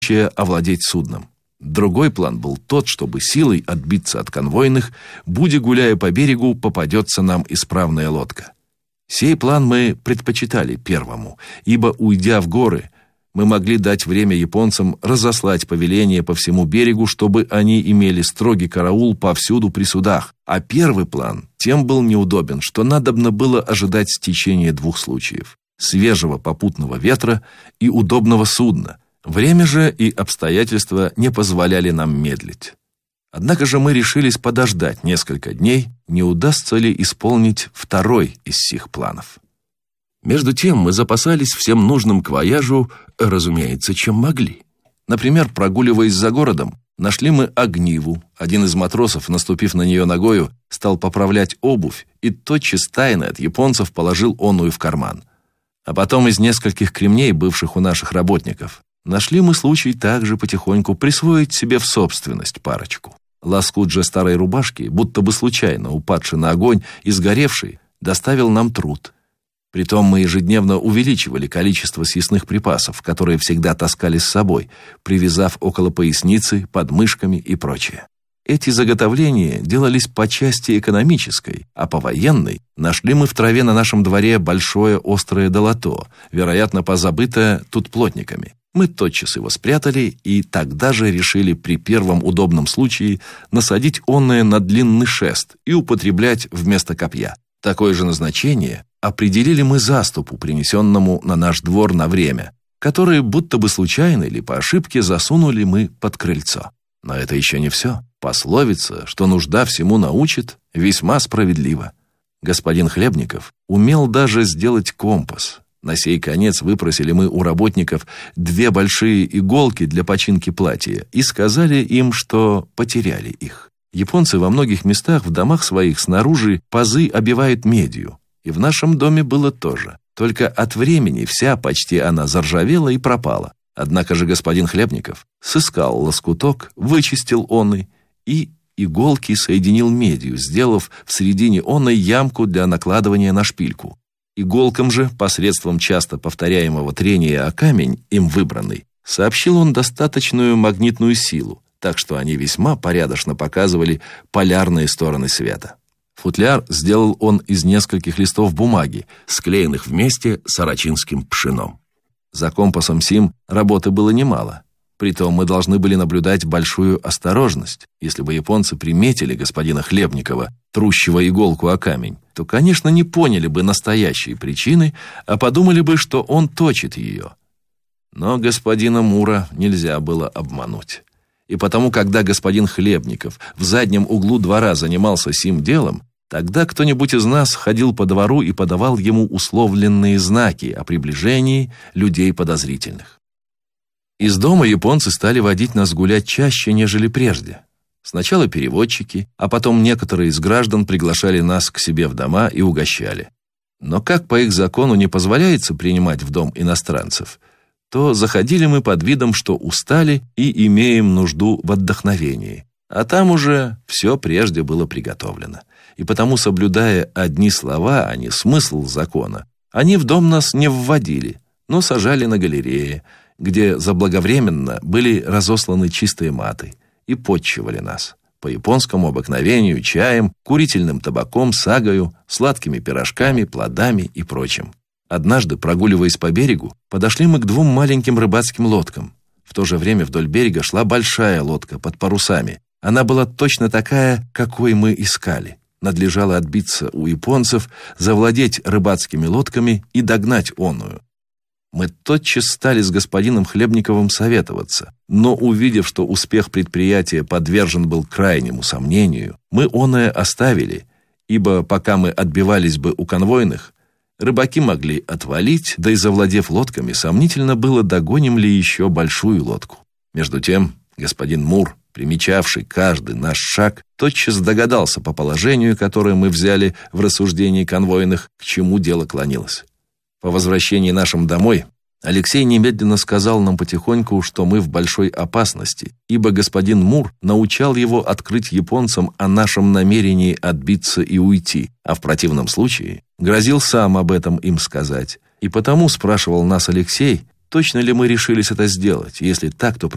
овладеть судном. Другой план был тот, чтобы силой отбиться от конвойных, будь гуляя по берегу, попадется нам исправная лодка. Сей план мы предпочитали первому, ибо, уйдя в горы, мы могли дать время японцам разослать повеление по всему берегу, чтобы они имели строгий караул повсюду при судах. А первый план тем был неудобен, что надобно было ожидать стечения двух случаев: свежего попутного ветра и удобного судна. Время же и обстоятельства не позволяли нам медлить. Однако же мы решились подождать несколько дней, не удастся ли исполнить второй из сих планов. Между тем мы запасались всем нужным к вояжу, разумеется, чем могли. Например, прогуливаясь за городом, нашли мы огниву. Один из матросов, наступив на нее ногою, стал поправлять обувь и тотчас тайно от японцев положил оную в карман. А потом из нескольких кремней, бывших у наших работников, нашли мы случай также потихоньку присвоить себе в собственность парочку. Лоскут же старой рубашки, будто бы случайно упадший на огонь и сгоревший, доставил нам труд. Притом мы ежедневно увеличивали количество съестных припасов, которые всегда таскали с собой, привязав около поясницы, под мышками и прочее. Эти заготовления делались по части экономической, а по военной нашли мы в траве на нашем дворе большое острое долото, вероятно, позабытое тут плотниками. Мы тотчас его спрятали и тогда же решили при первом удобном случае насадить онное на длинный шест и употреблять вместо копья. Такое же назначение определили мы заступу, принесенному на наш двор на время, который будто бы случайно или по ошибке засунули мы под крыльцо. Но это еще не все. Пословица, что нужда всему научит, весьма справедлива. Господин Хлебников умел даже сделать компас. На сей конец выпросили мы у работников 2 большие иголки для починки платья и сказали им, что потеряли их. Японцы во многих местах в домах своих снаружи пазы обивают медью, и в нашем доме было то же. Только от времени вся почти она заржавела и пропала. Однако же господин Хлебников сыскал лоскуток, вычистил оный и иголки соединил медью, сделав в середине оной ямку для накладывания на шпильку. Иголкам же, посредством часто повторяемого трения о камень, им выбранный, сообщил он достаточную магнитную силу, так что они весьма порядочно показывали полярные стороны света. Футляр сделал он из нескольких листов бумаги, склеенных вместе с арачинским пшеном. За компасом сим работы было немало. Притом мы должны были наблюдать большую осторожность. Если бы японцы приметили господина Хлебникова, трущего иголку о камень, то, конечно, не поняли бы настоящей причины, а подумали бы, что он точит ее. Но господина Мура нельзя было обмануть. И потому, когда господин Хлебников в заднем углу двора занимался сим делом, тогда кто-нибудь из нас ходил по двору и подавал ему условленные знаки о приближении людей подозрительных. Из дома японцы стали водить нас гулять чаще, нежели прежде. Сначала переводчики, а потом некоторые из граждан приглашали нас к себе в дома и угощали. Но как по их закону не позволяется принимать в дом иностранцев, то заходили мы под видом, что устали и имеем нужду в отдохновении. А там уже все прежде было приготовлено. И потому, соблюдая одни слова, а не смысл закона, они в дом нас не вводили, но сажали на галерее, где заблаговременно были разосланы чистые маты, и подчивали нас по японскому обыкновению чаем, курительным табаком, сагою, сладкими пирожками, плодами и прочим. Однажды, прогуливаясь по берегу, подошли мы к 2 маленьким рыбацким лодкам. В то же время вдоль берега шла большая лодка под парусами. Она была точно такая, какой мы искали. Надлежало отбиться у японцев, завладеть рыбацкими лодками и догнать оную. Мы тотчас стали с господином Хлебниковым советоваться, но, увидев, что успех предприятия подвержен был крайнему сомнению, мы оное оставили, ибо пока мы отбивались бы у конвойных, рыбаки могли отвалить, да и завладев лодками, сомнительно было, догоним ли еще большую лодку. Между тем, господин Мур, примечавший каждый наш шаг, тотчас догадался по положению, которое мы взяли в рассуждении конвойных, к чему дело клонилось. По возвращении нашим домой Алексей немедленно сказал нам потихоньку, что мы в большой опасности, ибо господин Мур научал его открыть японцам о нашем намерении отбиться и уйти, а в противном случае грозил сам об этом им сказать. И потому спрашивал нас Алексей, точно ли мы решились это сделать. Если так, то